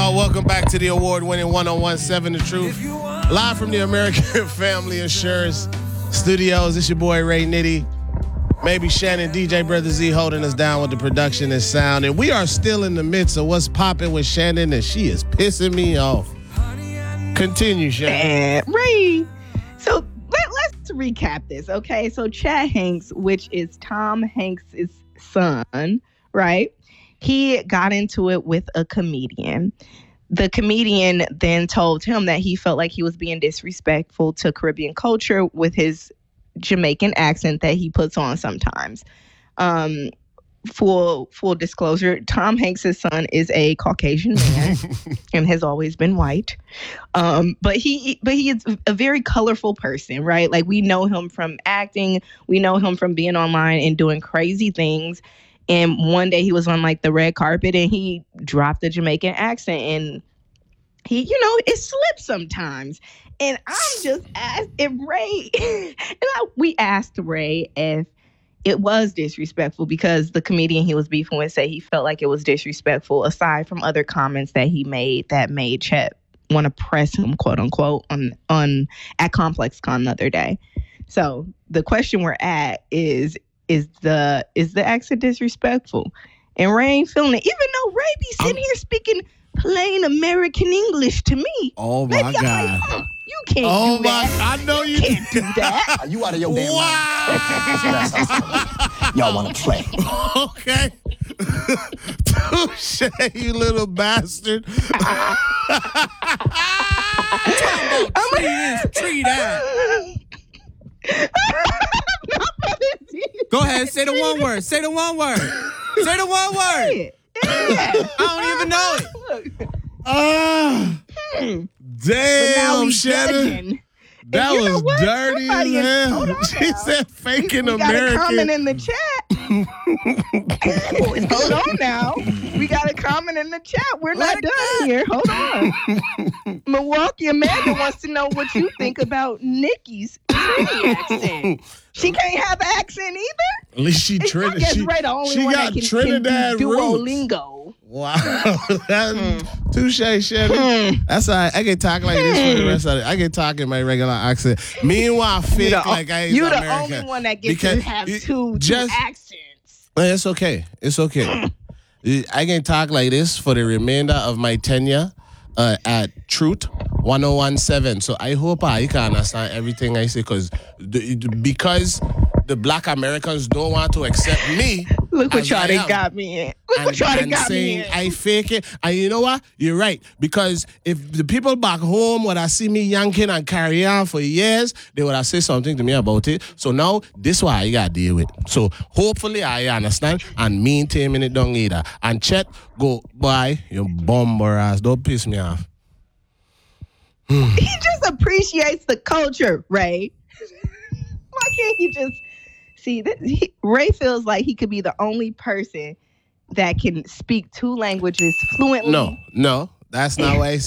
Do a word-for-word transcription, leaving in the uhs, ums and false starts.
y'all. Welcome back to the award-winning one oh one seven The Truth. Live from the American Family Insurance Studios. It's your boy, Ray Nitty. Maybe Shannon, D J Brother Z holding us down with the production and sound. And we are still in the midst of what's popping with Shannon, and she is pissing me off. Continue, Shannon. And Ray. So let, let's recap this, okay? So Chet Hanks, which is Tom Hanks' son, right? He got into it with a comedian. The comedian then told him that he felt like he was being disrespectful to Caribbean culture with his Jamaican accent that he puts on sometimes. Um, full full disclosure, Tom Hanks' son is a Caucasian man and has always been white. Um, but he but he is a very colorful person, right? Like, we know him from acting. We know him from being online and doing crazy things. And one day he was on like the red carpet and he dropped the Jamaican accent, and he, you know, it slips sometimes. And I'm just asked if Ray, and I, we asked Ray if it was disrespectful, because the comedian he was beefing with said he felt like it was disrespectful, aside from other comments that he made that made Chet want to press him, quote unquote, on on at Complex Con the other day. So the question we're at is, is the is the accent disrespectful? And Ray ain't feeling it, even though Ray be sitting I'm, here speaking plain American English to me. Oh my Maybe God. Like, oh, you can't oh do my, that. I know you, you can't do that. Are you out of your damn wow. mind? Y'all want to play. Okay. Touche, you little bastard. I'm tree this, tree that. Go ahead, say the one word. Say the one word. Say the one word. Yeah. I don't even know it. Ah, Hmm. damn, Shannon. Judging. That And you know was what? dirty Somebody as is- hell. hold on She now. said faking we, we got a comment American. in the chat. Boys, hold on now. We got a comment in the chat. We're Let not it done here. Hold on. Milwaukee Amanda wants to know what you think about Nikki's Trini accent. She can't have an accent either? At least she I Trinidad. guess She, Ray the only she one got that can, Trinidad can do roots. Duolingo. Wow. That's touche, Shannon. Hmm. That's all right. I can talk like this for the rest of it. I can talk in my regular accent. Meanwhile, fake the, like I You're the American. only one that gets Because to have you- two, just- two accents. It's okay. It's okay. I can talk like this for the remainder of my tenure uh, at Truth one oh one seven. So I hope I can understand everything I say, because because the Black Americans don't want to accept me. Look what as y'all I done am. got me in. Look And, what y'all done and got me saying in. I fake it. And you know what? You're right. Because if the people back home would have seen me yanking and carrying on for years, they would have said something to me about it. So now, this is what I got to deal with. So hopefully I understand, and me ain't taming it down either. And Chet, go, boy, you bummer ass. Don't piss me off. He just appreciates the culture, Ray. Why can't you just see that? He, Ray feels like he could be the only person that can speak two languages fluently. No, no, that's not what I